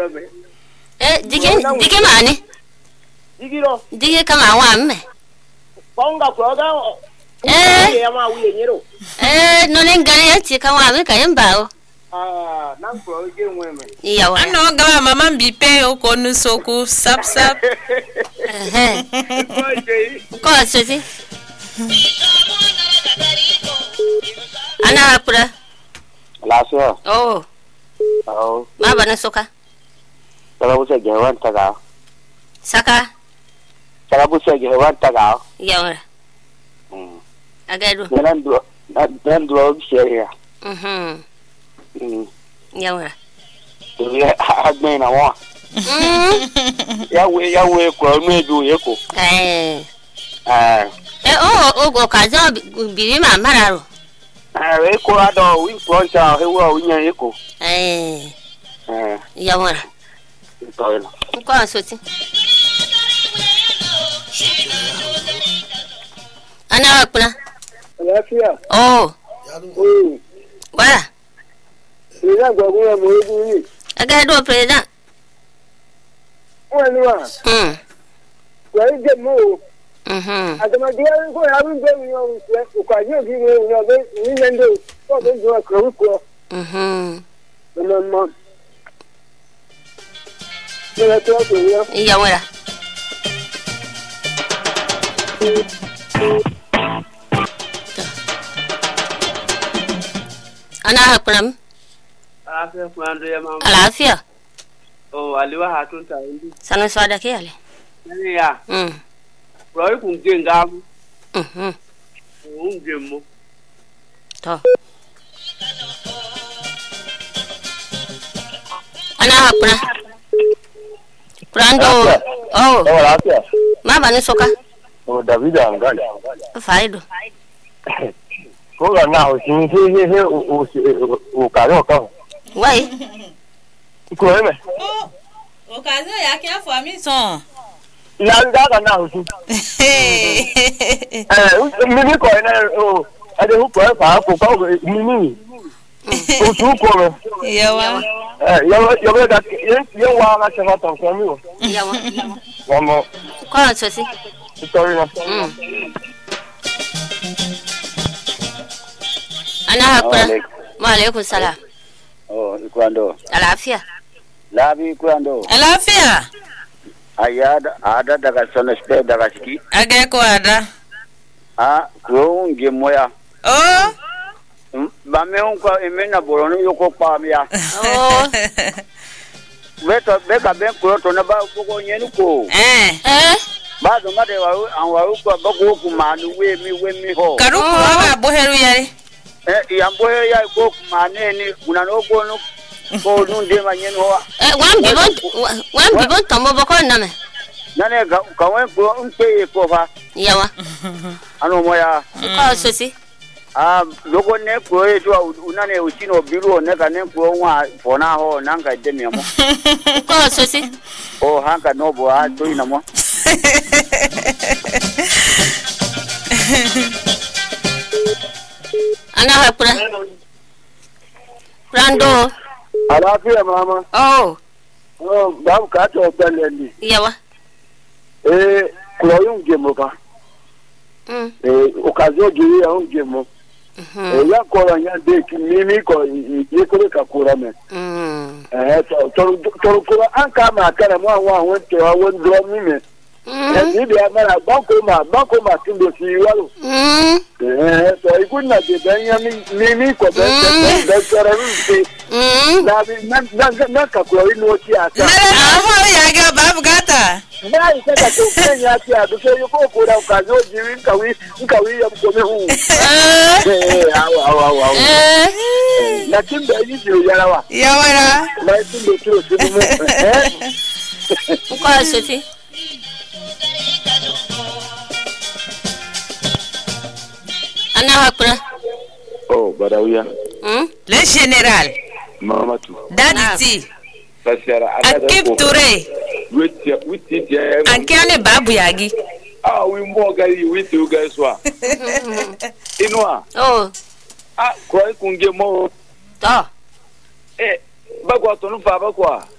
mweme. Dike mani. Digiro. Dike kama wamme. Ponga kuoga. Ya ma wiye nyero. No nengani ati kama wamme kayembao. Nan kuoga mweme. Iya wa. Ano gawa mama mbipe oko nusoku sap. Ko asoti. Ana hapura. Laso. Oh. Ma bana soka. Saka busa gewan taga. Saka. Saka busa gewan taga. Yawa. Agado. Nan do bisheya. Yawa. Ya agbe na wa. Yawe ko medu yeko. Ogo kaza bibi ma mararo. Eko ado wi proncha hewa winya yeko. Yawa. Toilo. Ko asoti. Ana hapuna. Lafiya. Oh. Wala. Ina gwagu ya moyedu ni. Agado president. Wani wa. Kwa ije mo. Adama dia ko ya wi be mi o se ko aje bi mi o be ni nyende ko be jo akru ko. No. Ya to ko ya. Iya wala. Ana hapuna. Afia kwando ya mama. Alafia. Aliwa hatunta ndi. Sana swada kile. Nani ya? Roi kunjenga. Ungemo. To. Ana hapuna. Prando. Afia. Ma bana soka. David angali. Faido. Ko na o sin he o karo kan. Wai. Ko eme. O kazo ya ki afọ mi son. Ya nga na o sin. Mi ko na o ade hu ko fa ko mi. O su ko me. Yawa. Yo da ye wa na se fa ton ko mi o. Yawa. Wamo. Ko asoti. Sorry na. Ana hapuna. Wa alaikum salam. Ikwando. Alafia. Labi ikwando. Alafia. Ada daga sonospe daga ski. Aga ko ada. Ko nge moya. Ba me on ko emena boronu yoko pa mi ya. Beto beka ben ko to na ba ko nyenu ko. Ba do made wa anwa ko ba ko ku manu we mi ho. Karu ko ba boheru yare. Yambo ya ko ku manene una no ko no ko nunde manyenu ho. Wan bibon tombo bako na me. Nane ka wen ko unpe ko fa. Yawa. Ano moya. Ko asoti. Logo ne ko e to unane usino biru ne ka ne ko wa fona ho nanga demi mo. Ko asoti. Hanka no bo a to ina mo. Ana hapura. Prando. Alafia mama. Ba ka to beleni. Yawa. Kloyun gemo ka. Okazo giri ya ungemo. Ya ko ya de ki mimi ko ye ko ka kura me. To ko an ka ma kare mo wa won to won dro mi me. Ni bi amara banko ma tindo si walo. So ikunna de mimi ko be kare mi. Na ka ko ino ti ata. Na ya ga babu gata. Na ise ka to kenya ti adu se yo ko da ka zo jiri nkawi ya ko me hu. Awa. Na timbe yi ji yara wa. Yawara. Na timbe ti o ti mu. Ko asoti. Ana hapura. Badawiya. Le général. Mamatu. Daditi. Sasiara. Akip Touré. Witi. Ankiane babu yagi. We more guys with you guys wa. Inwa. Kwa kunge mo. To. Bagwa tonu fa bakwa.